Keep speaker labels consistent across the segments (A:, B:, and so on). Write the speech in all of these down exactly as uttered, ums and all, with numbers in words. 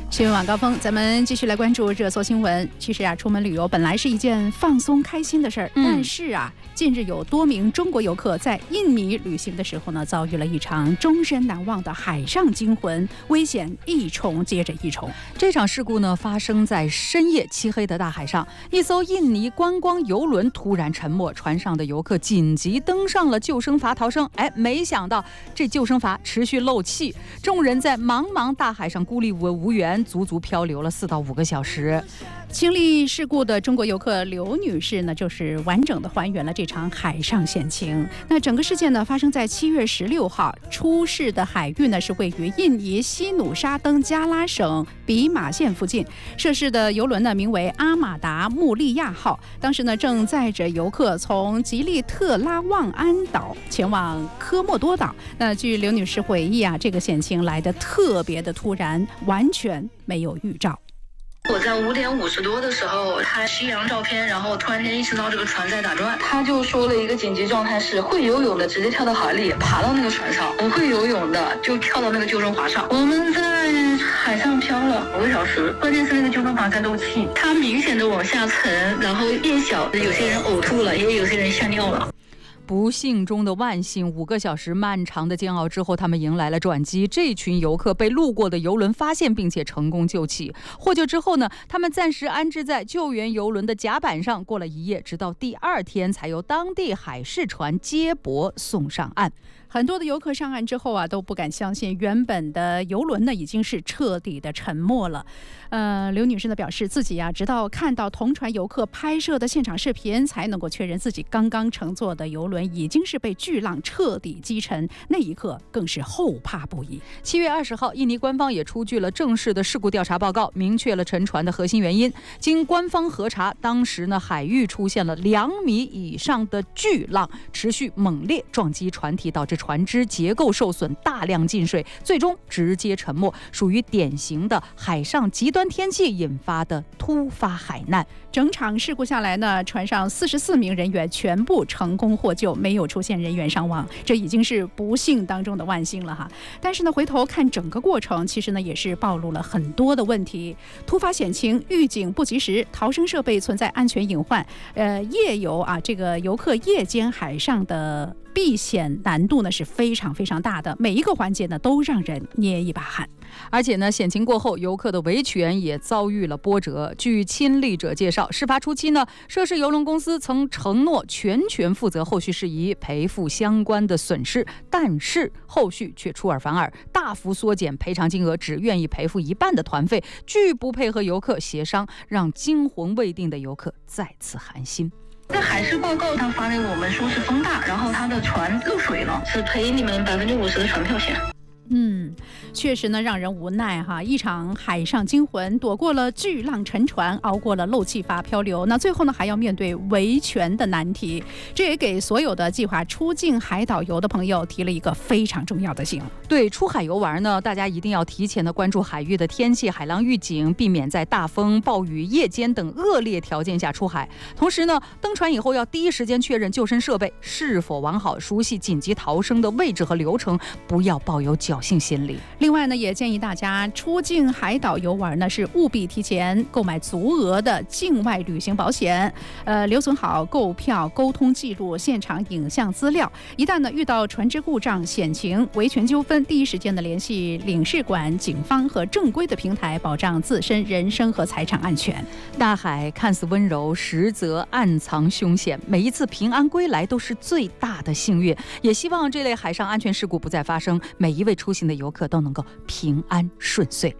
A: 新闻晚高峰，咱们继续来关注热搜新闻。其实啊，出门旅游本来是一件放松开心的事儿，嗯、但是啊，近日有多名中国游客在印尼旅行的时候呢，遭遇了一场终身难忘的海上惊魂，危险一重接着一重。
B: 这场事故呢，发生在深夜漆黑的大海上，一艘印尼观光游轮突然沉没，船上的游客紧急登上了救生筏逃生。哎，没想到这救生筏持续漏气，众人在茫茫大海上孤立无援。足足漂流了四到五个小时。
A: 经历事故的中国游客刘女士呢，就是完整的还原了这场海上险情。那整个事件呢，发生在七月十六号，出事的海域呢是位于印尼西努沙登加拉省比马县附近。涉事的游轮呢名为阿马达穆利亚号，当时呢正载着游客从吉利特拉旺安岛前往科莫多岛。那据刘女士回忆啊，这个险情来得特别的突然，完全没有预兆。
C: 我在五点五十多的时候拍夕阳照片，然后突然间意识到这个船在打转，他就说了一个紧急状态是会游泳的直接跳到海里，爬到那个船上，不会游泳的就跳到那个救生筏上。我们在海上漂了五个小时，关键是那个救生筏在漏气，它明显的往下沉，然后变小，有些人呕吐了，也有些人吓尿了。
B: 不幸中的万幸，五个小时漫长的煎熬之后，他们迎来了转机。这群游客被路过的游轮发现，并且成功救起。获救之后呢，他们暂时安置在救援游轮的甲板上，过了一夜，直到第二天才由当地海事船接驳送上岸。
A: 很多的游客上岸之后啊，都不敢相信原本的游轮呢已经是彻底的沉没了。呃，刘女士呢表示自己啊，直到看到同船游客拍摄的现场视频，才能够确认自己刚刚乘坐的游轮已经是被巨浪彻底击沉。那一刻更是后怕不已。
B: 七月二十号，印尼官方也出具了正式的事故调查报告，明确了沉船的核心原因。经官方核查，当时呢海域出现了两米以上的巨浪，持续猛烈撞击船体，导致船只结构受损，大量进水，最终直接沉没，属于典型的海上极端天气引发的突发海难。
A: 整场事故下来呢，船上四十四名人员全部成功获救，没有出现人员伤亡，这已经是不幸当中的万幸了哈。但是呢，回头看整个过程，其实呢也是暴露了很多的问题：突发险情、预警不及时、逃生设备存在安全隐患，呃，夜游啊，这个游客夜间海上的避险难度呢是非常非常大的，每一个环节呢都让人捏一把汗。
B: 而且呢，险情过后，游客的维权也遭遇了波折。据亲历者介绍，事发初期呢，涉事邮轮公司曾承诺全权负责后续事宜，赔付相关的损失，但是后续却出尔反尔，大幅缩减赔偿金额，只愿意赔付一半的团费，拒不配合游客协商，让惊魂未定的游客再次寒心。
C: 那海事报告他发给我们说是风大，然后他的船漏水了，是赔你们百分之五十的船票钱。
A: 嗯，确实呢，让人无奈哈。一场海上惊魂，躲过了巨浪沉船，熬过了漏气筏漂流，那最后呢，还要面对维权的难题。这也给所有的计划出境海岛游的朋友提了一个非常重要的醒。
B: 对，出海游玩呢，大家一定要提前的关注海域的天气、海浪预警，避免在大风、暴雨、夜间等恶劣条件下出海。同时呢，登船以后要第一时间确认救生设备是否完好，熟悉紧急逃生的位置和流程，不要抱有侥幸心理。
A: 另外呢，也建议大家出境海岛游玩呢，是务必提前购买足额的境外旅行保险，呃，留存好购票、沟通记录、现场影像资料。一旦呢遇到船只故障、险情、维权纠纷，第一时间的联系领事馆、警方和正规的平台，保障自身人身和财产安全。
B: 大海看似温柔，实则暗藏凶险。每一次平安归来都是最大的幸运。也希望这类海上安全事故不再发生，每一位出行的游客都能够平安顺遂。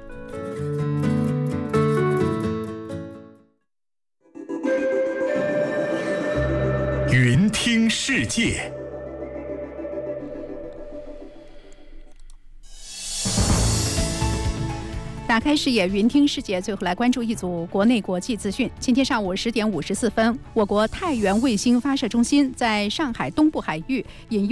D: 云听世界，
A: 打开视野，云听世界。最后来关注一组国内国际资讯。今天上午十点五十四分，我国太原卫星发射中心在上海东部海域引用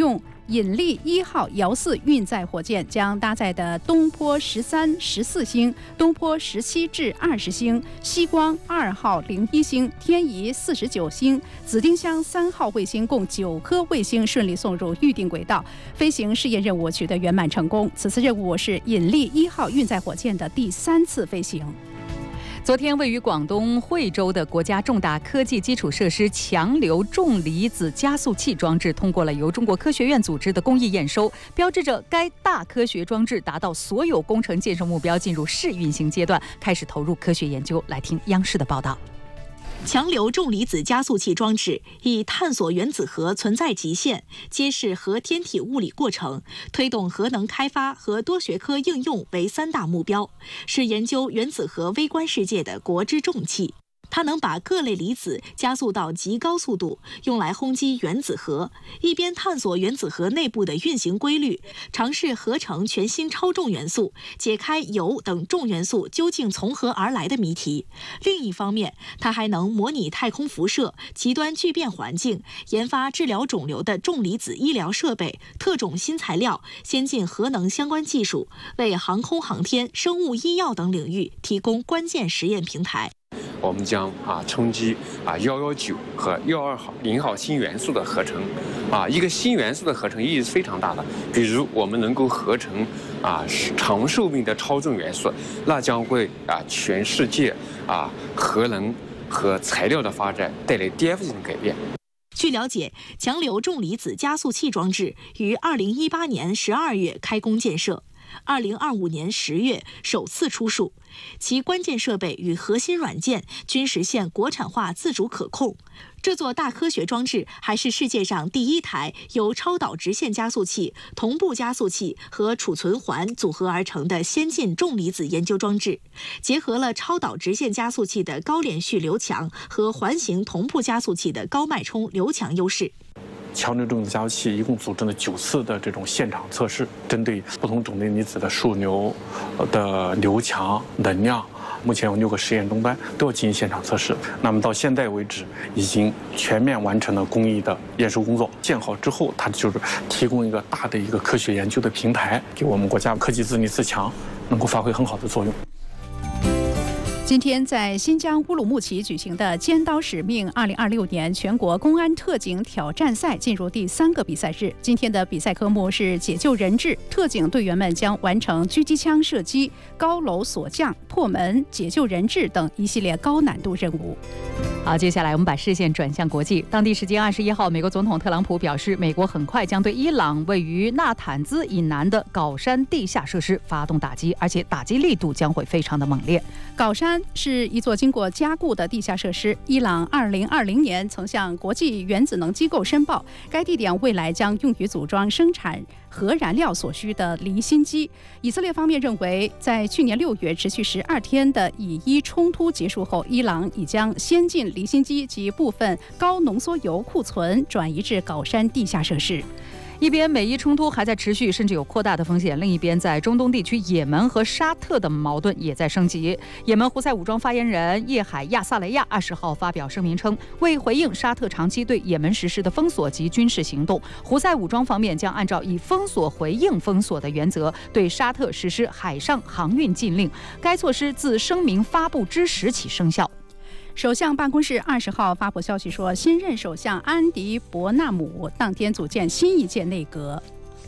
A: 引力一号遥四运载火箭将搭载的东坡十三、十四星、东坡十七至二十星、西光二号零一星、天仪四十九星、紫丁香三号卫星共九颗卫星顺利送入预定轨道，飞行试验任务取得圆满成功。此次任务是引力一号运载火箭的第三次飞行。
B: 昨天，位于广东惠州的国家重大科技基础设施强流重离子加速器装置通过了由中国科学院组织的公益验收，标志着该大科学装置达到所有工程建设目标，进入试运行阶段，开始投入科学研究。来听央视的报道。
E: 强流重离子加速器装置以探索原子核存在极限、揭示核天体物理过程、推动核能开发和多学科应用为三大目标，是研究原子核微观世界的国之重器。它能把各类离子加速到极高速度，用来轰击原子核，一边探索原子核内部的运行规律，尝试合成全新超重元素，解开铀等重元素究竟从何而来的谜题。另一方面，它还能模拟太空辐射、极端聚变环境，研发治疗肿瘤的重离子医疗设备、特种新材料、先进核能相关技术，为航空航天、生物医药等领域提供关键实验平台。
F: 我们将啊冲击啊幺幺九和幺二号零号新元素的合成，啊一个新元素的合成意义是非常大的。比如我们能够合成啊长寿命的超重元素，那将会啊全世界啊核能和材料的发展带来颠覆性的改变。
E: 据了解，强流重离子加速器装置于二零一八年十二月开工建设。二零二五年十月首次出数，其关键设备与核心软件均实现国产化自主可控。这座大科学装置还是世界上第一台由超导直线加速器、同步加速器和储存环组合而成的先进重离子研究装置，结合了超导直线加速器的高连续流强和环形同步加速器的高脉冲流强优势。
G: 强流重离子加速器一共组织了九次的这种现场测试，针对不同种类离子的数流的流强、能量，目前有六个实验终端都要进行现场测试。那么到现在为止，已经全面完成了工艺的验收工作。建好之后，它就是提供一个大的一个科学研究的平台，给我们国家科技自立自强能够发挥很好的作用。
A: 今天在新疆乌鲁木齐举行的尖刀使命二零二六年全国公安特警挑战赛进入第三个比赛日。今天的比赛科目是解救人质，特警队员们将完成狙击枪射击、高楼锁降、破门、解救人质等一系列高难度任务。
B: 好，接下来我们把视线转向国际。当地时间二十一号，美国总统特朗普表示，美国很快将对伊朗位于纳坦兹以南的镐山地下设施发动打击，而且打击力度将会非常的猛烈。
A: 镐山是一座经过加固的地下设施，伊朗二零二零年曾向国际原子能机构申报，该地点未来将用于组装生产核燃料所需的离心机。以色列方面认为，在去年六月持续十二天的以伊冲突结束后，伊朗已将先进离心机及部分高浓缩铀库存转移至镐山地下设施。
B: 一边美伊冲突还在持续，甚至有扩大的风险；另一边，在中东地区，也门和沙特的矛盾也在升级。也门胡塞武装发言人叶海亚萨雷亚二十号发表声明称，为回应沙特长期对也门实施的封锁及军事行动，胡塞武装方面将按照以封锁回应封锁的原则，对沙特实施海上航运禁令。该措施自声明发布之时起生效。
A: 首相办公室二十号发布消息说，新任首相安迪·伯纳姆当天组建新一届内阁。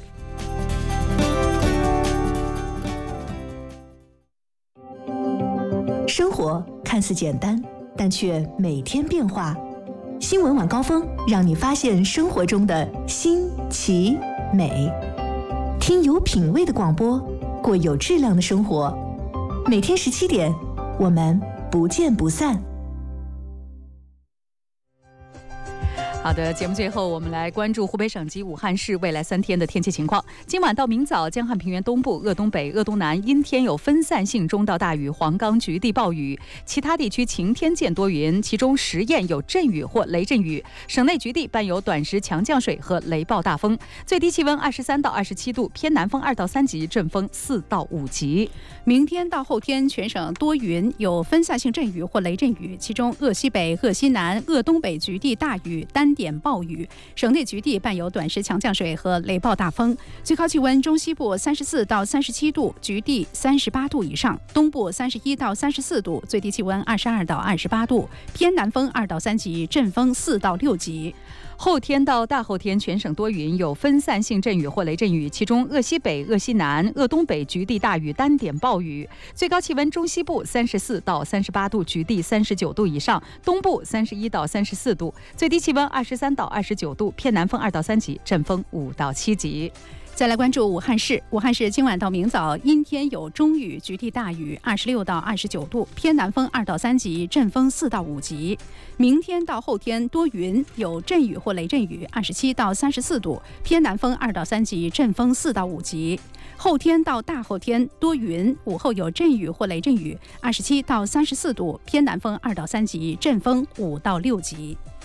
H: 生活看似简单，但却每天变化。新闻晚高峰让你发现生活中的新奇美，听有品味的广播，过有质量的生活。每天十七点，我们不见不散。
B: 好的，节目最后我们来关注湖北省及武汉市未来三天的天气情况。今晚到明早，江汉平原东部、鄂东北、鄂东南阴天有分散性中到大雨，黄冈局地暴雨，其他地区晴天见多云，其中十堰有阵雨或雷阵雨，省内局地伴有短时强降水和雷暴大风。最低气温二十三到二十七度，偏南风二到三级，阵风四到五级。
A: 明天到后天，全省多云，有分散性阵雨或雷阵雨，其中鄂西北、鄂西南、鄂东北局地大雨，丹点暴雨，省内局地伴有短时强降水和雷暴大风。最高气温中西部三十四到三十七度，局地三十八度以上；东部三十一到三十四度，最低气温二十二到二十八度，偏南风二到三级，阵风四到六级。
B: 后天到大后天，全省多云，有分散性阵雨或雷阵雨，其中鄂西北、鄂西南、鄂东北局地大雨，单点暴雨。最高气温中西部三十四到三十八度，局地三十九度以上；东部三十一到三十四度，最低气温二十三到二十九度，偏南风二到三级，阵风五到七级。
A: 再来关注武汉市，武汉市今晚到明早阴天有中雨，局地大雨，二十六到二十九度，偏南风二到三级，阵风四到五级。明天到后天多云，有阵雨或雷阵雨，二十七到三十四度，偏南风二到三级，阵风四到五级。后天到大后天多云，午后有阵雨或雷阵雨，二十七到三十四度，偏南风二到三级，阵风五到六级。